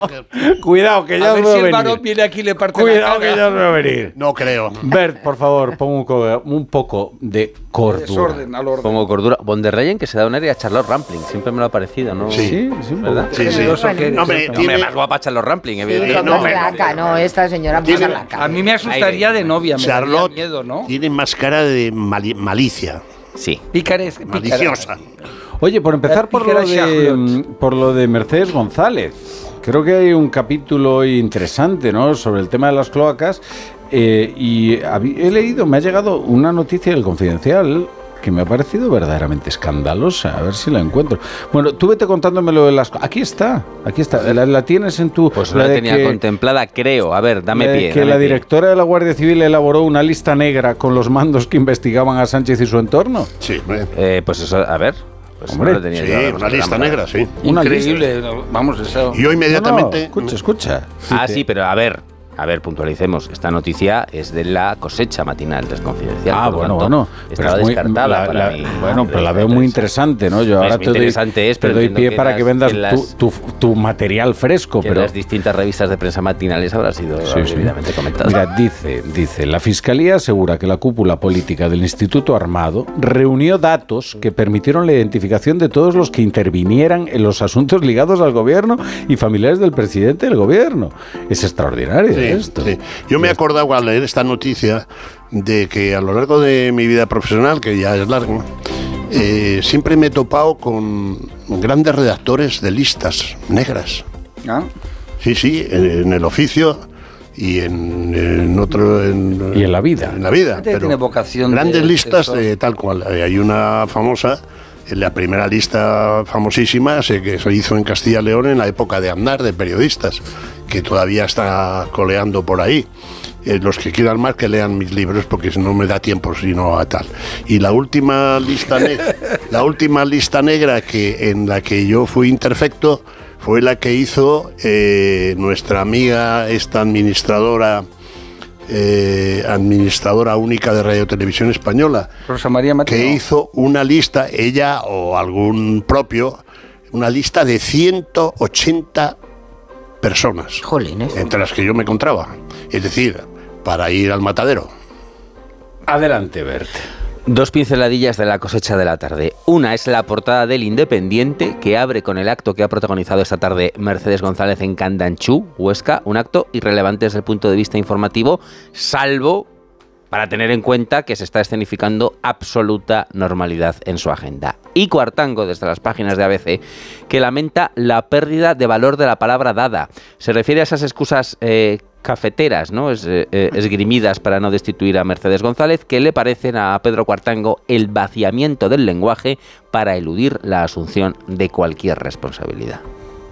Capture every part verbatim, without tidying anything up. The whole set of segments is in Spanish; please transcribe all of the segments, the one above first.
Cuidado, que ya a os ver veo si el venir. varón viene aquí y le parte Cuidado, la cara. que ya os veo venir. No creo. Bert, por favor, pon un, co- un poco de cordura. Desorden, al orden. Pongo cordura. Von der Leyen, que se da un aire a Charlotte Rampling. Siempre me lo ha parecido, ¿no? Sí. Sí, sí, un ¿Verdad? poco. Sí, sí. Generoso que eres. No, hombre, No, tiene- me más guapa Charlotte Rampling, Sí, evidentemente. no, no, es flaca, no, esta señora muy Tiene- flaca. A mí me asustaría de novia, me daría Charlotte miedo, ¿no? tiene más cara de mali- malicia, Sí. Pícares, pícara. maliciosa. Oye, por empezar La por lo, pícara de, Charlotte. por lo de Mercedes González. Creo que hay un capítulo interesante, ¿no?, sobre el tema de las cloacas. Eh, y habí- he leído, me ha llegado una noticia del Confidencial que me ha parecido verdaderamente escandalosa. A ver si la encuentro. Bueno, tú vete contándome lo de las... Aquí está, aquí está. La, la tienes en tu... Pues no la de tenía que- contemplada, creo. A ver, dame la de pie. que dame la pie. directora de la Guardia Civil elaboró una lista negra con los mandos que investigaban a Sánchez y su entorno. Sí, hombre. Eh, pues eso, a ver. Pues Hombre, no lo tenía Sí, yo, una vamos, lista vamos. negra, sí. Una Increíble, no, vamos, eso. Y yo No, no, inmediatamente... escucha, escucha. Ah, Dice- sí, pero a ver, a ver, puntualicemos. Esta noticia es de la cosecha matinal del Confidencial. Ah, por lo bueno, tanto, bueno. pero Estaba es muy- descartada la- para la- mí. Bueno, pero la veo muy interesante, ¿no? Yo No, ahora es muy te doy, interesante es, te pero doy entiendo pie que para las- que vendas que las- tu, tu, tu material fresco, Que pero... las distintas revistas de prensa matinales habrá sido Sí, sí. debidamente comentado. Mira, dice, dice, la Fiscalía asegura que la cúpula política del Instituto Armado reunió datos que permitieron la identificación de todos los que intervinieran en los asuntos ligados al gobierno y familiares del presidente del gobierno. Es extraordinario Sí, esto. sí. Yo me he acordado al leer esta noticia de que a lo largo de mi vida profesional, que ya es largo, eh, siempre me he topado con grandes redactores de listas negras. ¿Ah? Sí, sí, en, en el oficio y en, en otro... En, Y en la vida. En la vida. Gente que tiene vocación Grandes de- listas de eso. de tal cual. Eh, Hay una famosa, la primera lista famosísima se, que se hizo en Castilla y León en la época de Aznar, de periodistas, que todavía está coleando por ahí. Eh, los que quieran más que lean mis libros porque no me da tiempo sino a tal. Y la última lista negra, la última lista negra que en la que yo fui interfecto fue la que hizo eh, nuestra amiga, esta administradora eh, administradora única de Radio Televisión Española, Rosa María Mateo. que hizo una lista, ella o algún propio, una lista de ciento ochenta personas, Jolines. entre las que yo me encontraba. Es decir, para ir al matadero. Adelante, Bert. Dos pinceladillas de la cosecha de la tarde. Una es la portada del Independiente, que abre con el acto que ha protagonizado esta tarde Mercedes González en Candanchú, Huesca. Un acto irrelevante desde el punto de vista informativo, salvo para tener en cuenta que se está escenificando absoluta normalidad en su agenda. Y Cuartango, desde las páginas de A B C, que lamenta la pérdida de valor de la palabra dada. Se refiere a esas excusas eh, cafeteras, ¿no? Es, eh, esgrimidas para no destituir a Mercedes González, que le parecen a Pedro Cuartango el vaciamiento del lenguaje para eludir la asunción de cualquier responsabilidad.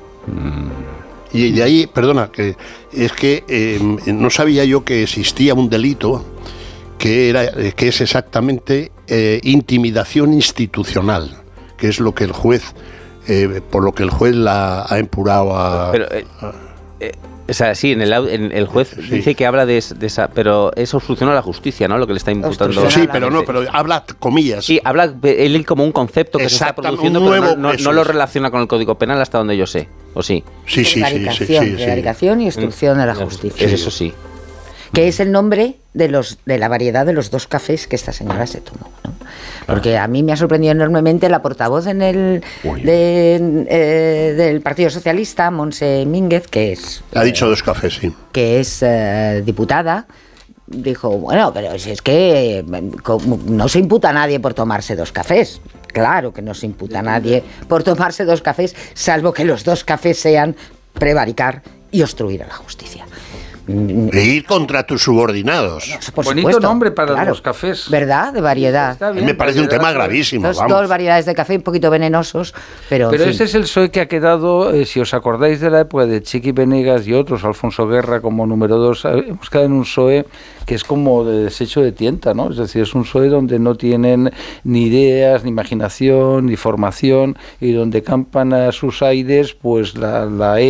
Y de ahí, perdona, que es que eh, no sabía yo que existía un delito que era que es exactamente eh, intimidación institucional, que es lo que el juez, eh, por lo que el juez la ha empurado a... Pero, eh, eh, o sea, sí, en el, au- en el juez Sí. dice que habla de, es- de esa, pero es obstrucción a la justicia, ¿no? Lo que le está imputando. Obstrucción sí, pero no, pero habla comillas. Sí, habla él como un concepto que se está Exactamente, produciendo, un pero no, nuevo- no- eso no lo es. relaciona con el Código Penal hasta donde yo sé, ¿o sí? Sí, sí, sí, sí, Prevaricación, sí, sí. prevaricación y obstrucción de la justicia. Es eso sí. Que es el nombre de los de la variedad de los dos cafés que esta señora se tomó, ¿no? Porque a mí me ha sorprendido enormemente la portavoz en el Uy. de, eh, del Partido Socialista, Montse Mínguez, que es Ha dicho dos cafés, sí. que es eh, diputada. Dijo, bueno, pero si es que eh, como no se imputa a nadie por tomarse dos cafés. Claro que no se imputa a nadie por tomarse dos cafés, salvo que los dos cafés sean prevaricar y obstruir a la justicia. E ir contra tus subordinados. Por Bonito supuesto, nombre para claro. los cafés. ¿Verdad? De variedad. Está A mí bien, me parece un variedad, tema pero- gravísimo, Dos, vamos. dos variedades de café un poquito venenosos, pero, en Pero fin. ese es el P S O E que ha quedado, eh, si os acordáis de la época de Chiqui Venegas y otros, Alfonso Guerra como número dos, eh, hemos quedado en un P S O E que es como de desecho de tienta, ¿no? Es decir, es un P S O E donde no tienen ni ideas, ni imaginación, ni formación, y donde campan a sus aires pues la, la hez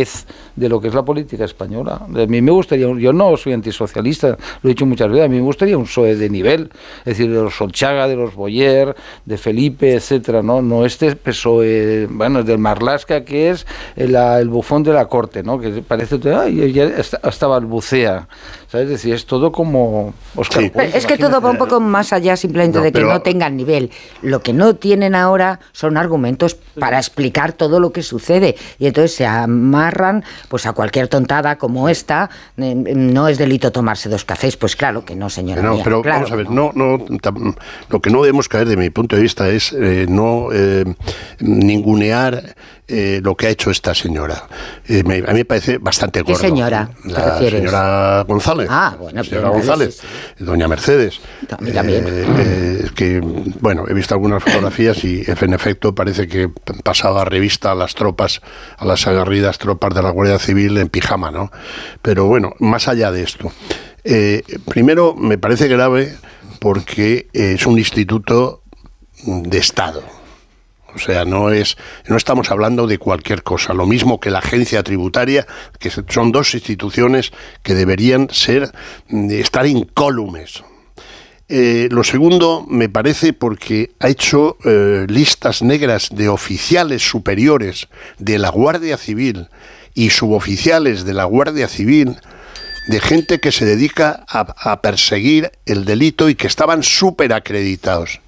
de lo que es la política española. A mí me gustaría, yo no soy antisocialista, lo he dicho muchas veces, a mí me gustaría un P S O E de nivel, es decir, de los Solchaga, de los Boyer, de Felipe, etcétera, no, no este P S O E, bueno, del Marlaska, que es el, el bufón de la corte, ¿no? Que parece, ay, ya hasta balbucea, ¿sabes? Es decir, es todo como Oscar Sí. Puig, Es que todo va un poco más allá simplemente No, de que pero- no tengan nivel. Lo que no tienen ahora son argumentos para explicar todo lo que sucede. Y entonces se amarran pues a cualquier tontada como esta. Eh, No es delito tomarse dos cafés. Pues claro que no, señora No, mía, pero claro vamos a que ver, no, no, tam- lo que no debemos caer de mi punto de vista es eh, no eh, ningunear eh, lo que ha hecho esta señora. Eh, me- a mí me parece bastante ¿Qué gordo. señora te La refieres? señora González. Ah, bueno, señora pero- González, sí, doña Mercedes. A mí también. Eh, eh, que, bueno, he visto algunas fotografías y en efecto parece que pasaba revista a las tropas, a las aguerridas tropas de la Guardia Civil en pijama, ¿no? Pero bueno, más allá de esto. Eh, primero, me parece grave porque es un instituto de Estado. O sea, no es, no estamos hablando de cualquier cosa. Lo mismo que la agencia tributaria, que son dos instituciones que deberían ser, estar incólumes. Eh, lo segundo, me parece porque ha hecho eh, listas negras de oficiales superiores de la Guardia Civil y suboficiales de la Guardia Civil, de gente que se dedica a, a perseguir el delito y que estaban súper acreditados.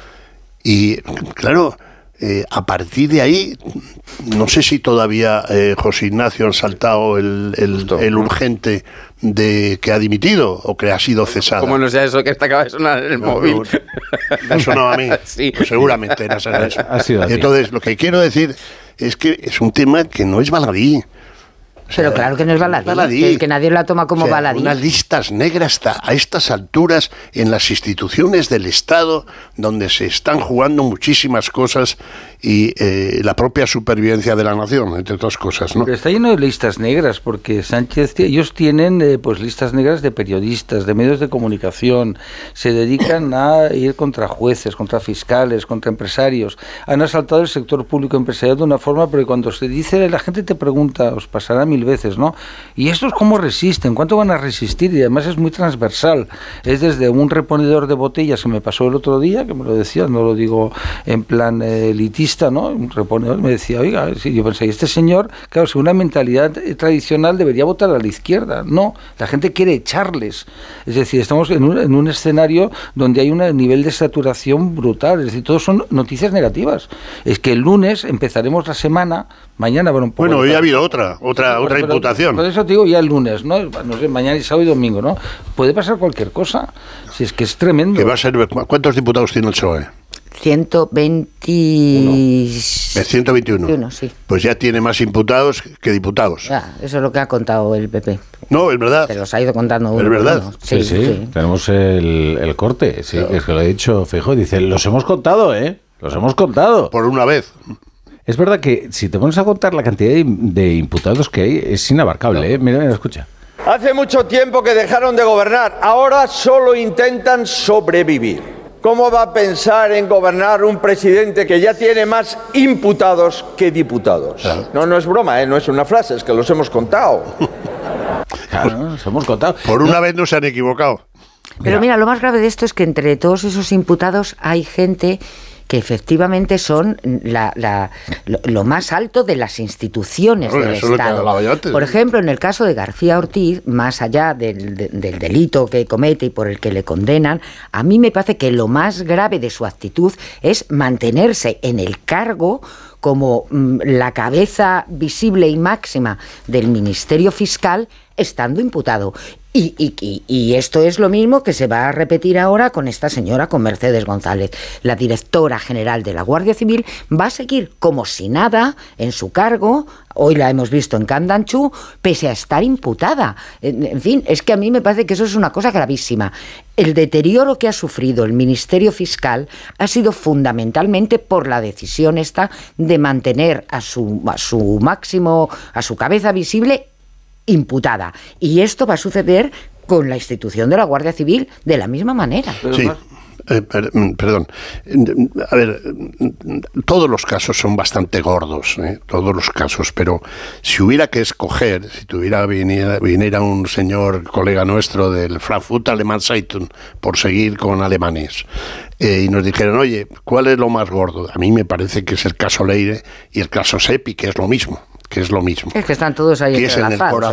Y claro, eh, a partir de ahí, no sé si todavía eh, José Ignacio han saltado el, el, el urgente de que ha dimitido o que ha sido cesado. ¿Cómo no sea eso que te acaba de sonar en el No, móvil? Me ha sonado a mí. Sí. Pues seguramente era será eso. Ha sido así. Entonces, lo que quiero decir es que es un tema que no es baladí. O sea, Pero claro que no es baladí, baladí. que es que nadie la toma como O sea, baladí. unas listas negras ta- a estas alturas en las instituciones del Estado, donde se están jugando muchísimas cosas y eh, la propia supervivencia de la nación, entre otras cosas, ¿no? Pero está lleno de listas negras, porque Sánchez, ellos tienen eh, pues listas negras de periodistas, de medios de comunicación, se dedican a ir contra jueces, contra fiscales, contra empresarios. Han asaltado el sector público empresarial de una forma, porque cuando se dice, la gente te pregunta, os pasará mil veces, ¿no? ¿Y estos cómo resisten? ¿Cuánto van a resistir? Y además es muy transversal. Es desde un reponedor de botellas que me pasó el otro día, que me lo decía, no lo digo en plan eh, elitista, ¿no? Un reponedor me decía, oiga, si yo pensé, este señor, claro, según una mentalidad eh, tradicional debería votar a la izquierda. No, la gente quiere echarles. Es decir, estamos en un, en un escenario donde hay un nivel de saturación brutal. Es decir, todos son noticias negativas. Es que el lunes empezaremos la semana, mañana, bueno, un poco Bueno, de- hoy ha habido otra, otra, otra pero- imputación. Por eso te digo ya el lunes, ¿no? No sé, mañana y sábado y domingo, ¿no? Puede pasar cualquier cosa. Si es que es tremendo. Que va a ser, ¿cuántos diputados tiene el P S O E? ciento veinte... De ciento veintiuno. Uno, sí. Pues ya tiene más imputados que diputados. Ya, eso es lo que ha contado el P P. No, es verdad. Te los ha ido contando uno. ¿Es verdad? por uno. Sí, sí, tenemos el, el corte, sí, que es que lo he dicho, Feijóo, dice, los hemos contado, ¿eh? Los hemos contado. Por una vez. Es verdad que si te pones a contar la cantidad de, de imputados que hay, es inabarcable, ¿eh? Mira, mira, escucha. Hace mucho tiempo que dejaron de gobernar, ahora solo intentan sobrevivir. ¿Cómo va a pensar en gobernar un presidente que ya tiene más imputados que diputados? Claro. No, no es broma, ¿eh? No es una frase, es que los hemos contado. Claro, nos hemos contado. Por una vez no se han equivocado. Pero mira, lo más grave de esto es que entre todos esos imputados hay gente que efectivamente son la, la, lo, lo más alto de las instituciones Bueno, del eso es lo que Estado. hablaba yo antes. Por ejemplo, en el caso de García Ortiz, más allá del, de- del delito que comete y por el que le condenan, a mí me parece que lo más grave de su actitud es mantenerse en el cargo como mm, la cabeza visible y máxima del Ministerio Fiscal estando imputado. Y, y, y, y esto es lo mismo que se va a repetir ahora con esta señora, con Mercedes González. La directora general de la Guardia Civil va a seguir como si nada en su cargo. Hoy la hemos visto en Candanchú, pese a estar imputada. En, en fin, es que a mí me parece que eso es una cosa gravísima. El deterioro que ha sufrido el Ministerio Fiscal ha sido fundamentalmente por la decisión esta de mantener a su, a su máximo, a su cabeza visible imputada. Y esto va a suceder con la institución de la Guardia Civil de la misma manera. Pero Sí. más- Eh, per, perdón. A ver, todos los casos son bastante gordos, ¿eh? Todos los casos, pero si hubiera que escoger, si tuviera viniera, viniera un señor colega nuestro del Frankfurt Alemán Zeitung, por seguir con alemanes, eh, y nos dijeron, oye, ¿cuál es lo más gordo? A mí me parece que es el caso Leire y el caso Seppi, que es lo mismo. que es lo mismo. Es que están todos ahí que es en el entrelazados,